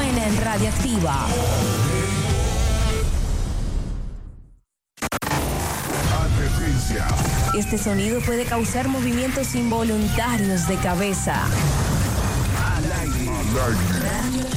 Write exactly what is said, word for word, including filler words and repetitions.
Suena en Radioactiva. Advertencia. Este sonido puede causar movimientos involuntarios de cabeza. Al aire. Al aire.